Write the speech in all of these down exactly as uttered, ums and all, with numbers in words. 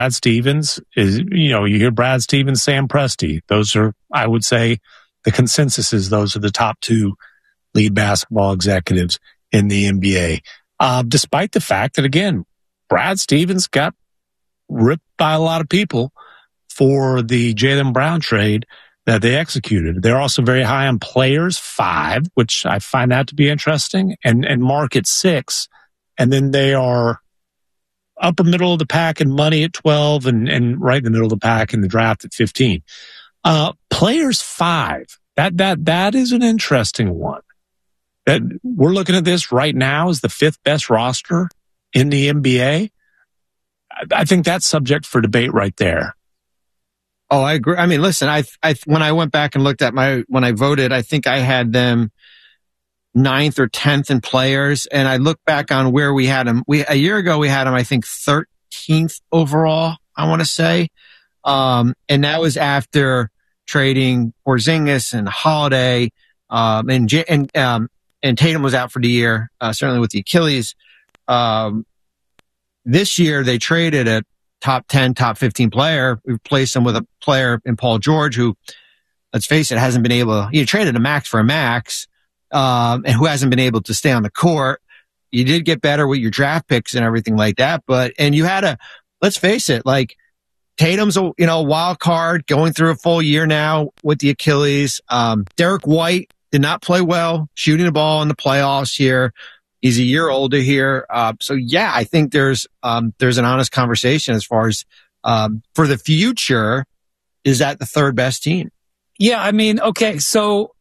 Brad Stevens is, you know, you hear Brad Stevens, Sam Presti. Those are, I would say, the consensus is those are the top two lead basketball executives in the N B A. Uh, despite the fact that, again, Brad Stevens got ripped by a lot of people for the Jaylen Brown trade that they executed. They're also very high on players, five, which I find that to be interesting, and, and market six. And then they are upper middle of the pack in money at twelve and, and right in the middle of the pack in the draft at fifteen. Uh, players five. That, that, that is an interesting one. That we're looking at this right now as the fifth best roster in the N B A. I think that's subject for debate right there. Oh, I agree. I mean, listen, I, I, when I went back and looked at my, when I voted, I think I had them ninth or tenth in players. And I look back on where we had them. We, a year ago, we had them, I think, thirteenth overall, I want to say. Um, and that was after trading Porzingis and Holiday, um, and, and, um, and Tatum was out for the year, uh, certainly with the Achilles. Um, this year they traded a top ten, top fifteen player. We replaced him with a player in Paul George who, let's face it, hasn't been able, you traded a max for a max, um, and who hasn't been able to stay on the court. You did get better with your draft picks and everything like that, but, and you had a, let's face it, like Tatum's a, you know, wild card going through a full year now with the Achilles. Um, Derek White did not play well shooting the ball in the playoffs here. He's a year older here. Uh, so yeah, I think there's, um, there's an honest conversation as far as, um, for the future, is that the third best team? Yeah. I mean, okay. So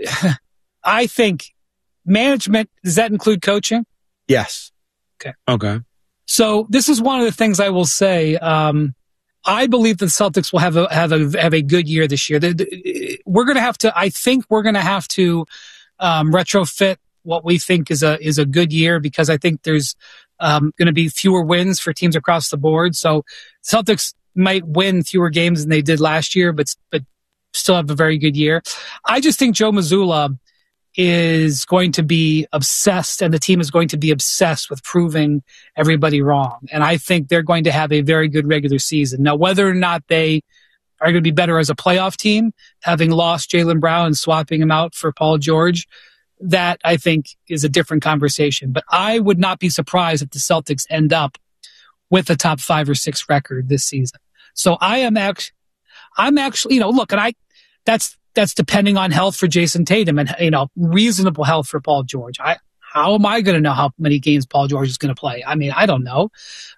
I think management, does that include coaching? Yes. Okay. Okay. So this is one of the things I will say. Um, I believe the Celtics will have a, have a, have a good year this year. The, the, we're going to have to, I think we're going to have to, um, retrofit what we think is a, is a good year, because I think there's, um, going to be fewer wins for teams across the board. So Celtics might win fewer games than they did last year, but, but still have a very good year. I just think Joe Mazzulla is going to be obsessed, and the team is going to be obsessed with proving everybody wrong. And I think they're going to have a very good regular season. Now, whether or not they are going to be better as a playoff team, having lost Jaylen Brown and swapping him out for Paul George, that I think is a different conversation. But I would not be surprised if the Celtics end up with a top five or six record this season. So I am actually, I'm actually, you know, look, and I, that's, That's depending on health for Jason Tatum and, you know, reasonable health for Paul George. I, how am I going to know how many games Paul George is going to play? I mean, I don't know.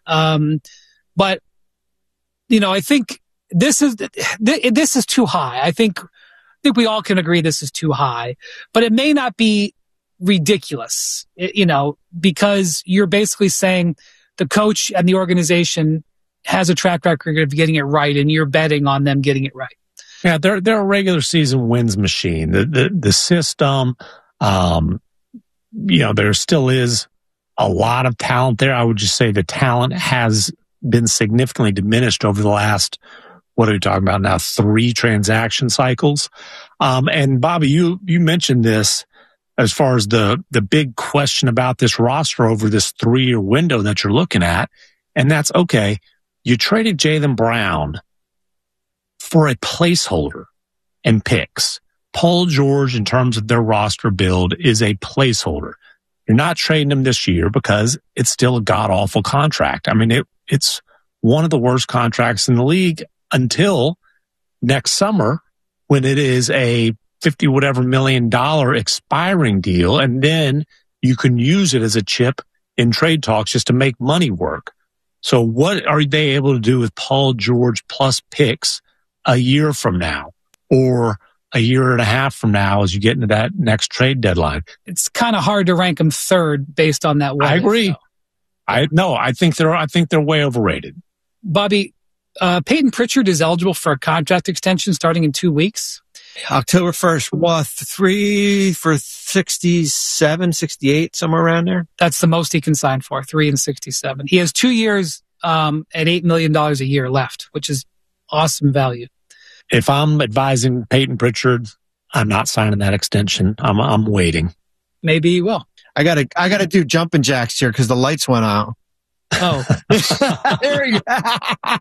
Um, but, you know, I think this is, this is too high. I think, I think we all can agree this is too high, but it may not be ridiculous, you know, because you're basically saying the coach and the organization has a track record of getting it right, and you're betting on them getting it right. Yeah, they're they're a regular season wins machine. The the the system, um, you know, there still is a lot of talent there. I would just say the talent has been significantly diminished over the last, what are we talking about now, three transaction cycles. Um, and Bobby, you you mentioned this as far as the the big question about this roster over this three year window that you're looking at, and that's okay. You traded Jaylen Brown for a placeholder and picks. Paul George, in terms of their roster build, is a placeholder. You're not trading him this year because it's still a god-awful contract. I mean, it, it's one of the worst contracts in the league until next summer, when it is a fifty whatever million dollar expiring deal, and then you can use it as a chip in trade talks just to make money work. So what are they able to do with Paul George plus picks a year from now, or a year and a half from now, as you get into that next trade deadline? It's kind of hard to rank them third based on that. I agree. I no, I think they're I think they're way overrated. Bobby, uh, Peyton Pritchard is eligible for a contract extension starting in two weeks. October first, what, three for sixty-seven, sixty-eight, somewhere around there? That's the most he can sign for, three and sixty-seven. He has two years um, at eight million dollars a year left, which is awesome value. If I'm advising Peyton Pritchard, I'm not signing that extension. I'm I'm waiting. Maybe he will. I gotta I gotta do jumping jacks here because the lights went out. Oh, there we go.